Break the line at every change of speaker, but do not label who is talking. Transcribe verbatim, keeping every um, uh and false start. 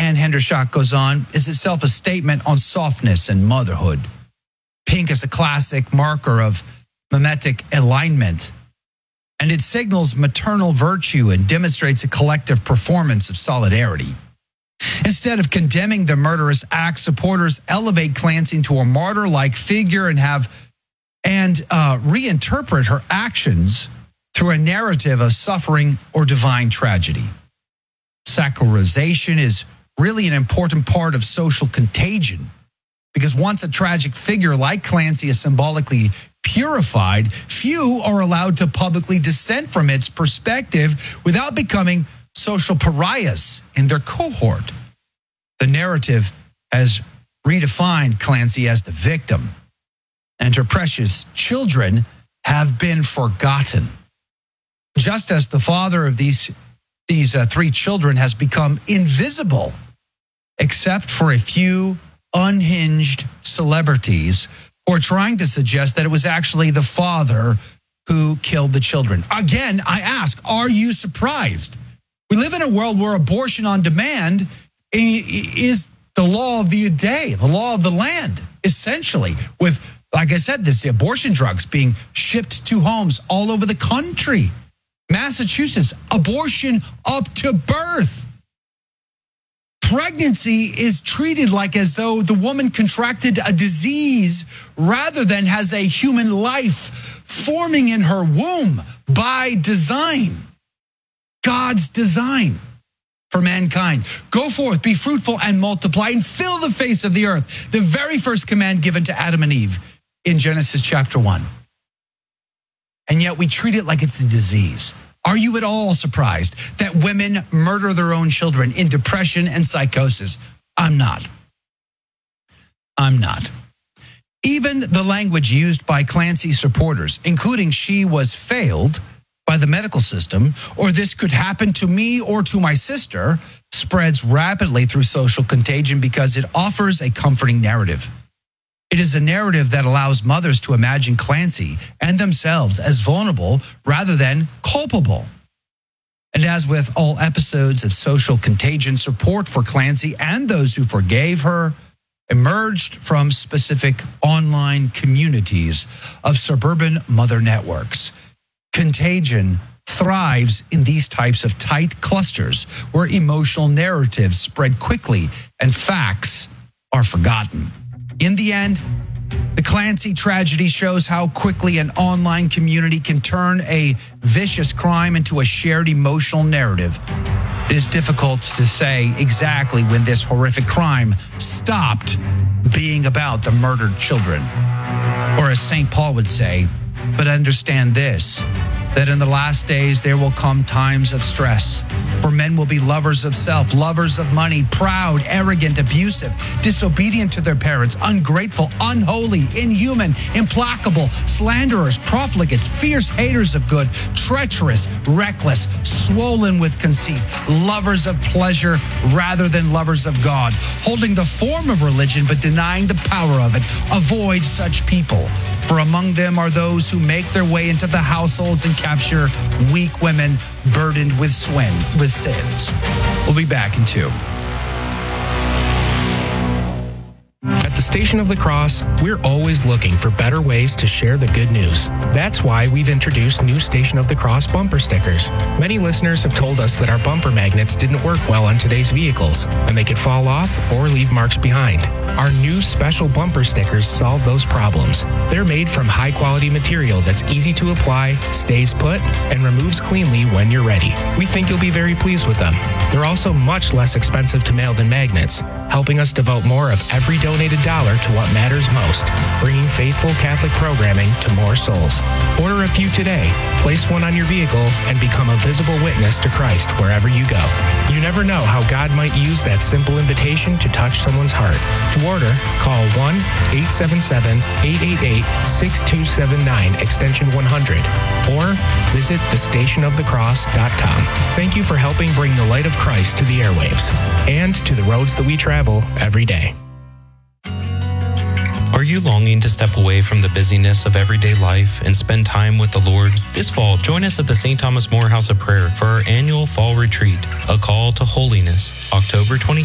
Anne Hendershot goes on, is itself a statement on softness and motherhood. Pink is a classic marker of mimetic alignment, and it signals maternal virtue and demonstrates a collective performance of solidarity. Instead of condemning the murderous act, supporters elevate Clancy into a martyr-like figure and have and uh, reinterpret her actions through a narrative of suffering or divine tragedy. Sacralization is really an important part of social contagion, because once a tragic figure like Clancy is symbolically purified, few are allowed to publicly dissent from its perspective without becoming social pariahs in their cohort. The narrative has redefined Clancy as the victim, and her precious children have been forgotten. Just as the father of these, these uh, three children has become invisible, except for a few unhinged celebrities who are trying to suggest that it was actually the father who killed the children. Again, I ask, are you surprised? We live in a world where abortion on demand is the law of the day, the law of the land, essentially, with, like I said, this the abortion drugs being shipped to homes all over the country. Massachusetts, abortion up to birth. Pregnancy is treated like as though the woman contracted a disease rather than has a human life forming in her womb by design. God's design for mankind. Go forth, be fruitful and multiply and fill the face of the earth. The very first command given to Adam and Eve in Genesis chapter one. And yet we treat it like it's a disease. Are you at all surprised that women murder their own children in depression and psychosis? I'm not. I'm not. Even the language used by Clancy's supporters, including "she was failed by the medical system," or "this could happen to me or to my sister," spreads rapidly through social contagion because it offers a comforting narrative. It is a narrative that allows mothers to imagine Clancy and themselves as vulnerable rather than culpable. And as with all episodes of social contagion, support for Clancy and those who forgave her emerged from specific online communities of suburban mother networks. Contagion thrives in these types of tight clusters where emotional narratives spread quickly and facts are forgotten. In the end, the Clancy tragedy shows how quickly an online community can turn a vicious crime into a shared emotional narrative. It is difficult to say exactly when this horrific crime stopped being about the murdered children. Or as Saint Paul would say, but understand this, that in the last days there will come times of stress. For men will be lovers of self, lovers of money, proud, arrogant, abusive, disobedient to their parents, ungrateful, unholy, inhuman, implacable, slanderers, profligates, fierce haters of good, treacherous, reckless, swollen with conceit, lovers of pleasure rather than lovers of God, holding the form of religion but denying the power of it. Avoid such people. For among them are those who make their way into the households and capture weak women burdened with swin, with sins. We'll be back in two.
At the Station of the Cross, we're always looking for better ways to share the good news. That's why we've introduced new Station of the Cross bumper stickers. Many listeners have told us that our bumper magnets didn't work well on today's vehicles, and they could fall off or leave marks behind. Our new special bumper stickers solve those problems. They're made from high-quality material that's easy to apply, stays put, and removes cleanly when you're ready. We think you'll be very pleased with them. They're also much less expensive to mail than magnets, helping us devote more of every donated dollar to what matters most, bringing faithful Catholic programming to more souls. Order a few today, place one on your vehicle, and become a visible witness to Christ wherever you go. You never know how God might use that simple invitation to touch someone's heart. To order, call one eight seven seven, eight eight eight, six two seven nine, extension one hundred, or visit the station of the cross dot com. Thank you for helping bring the light of Christ to the airwaves and to the roads that we travel every day.
Are you longing to step away from the busyness of everyday life and spend time with the Lord? This fall, join us at the Saint Thomas More House of Prayer for our annual fall retreat, A Call to Holiness, October twenty-third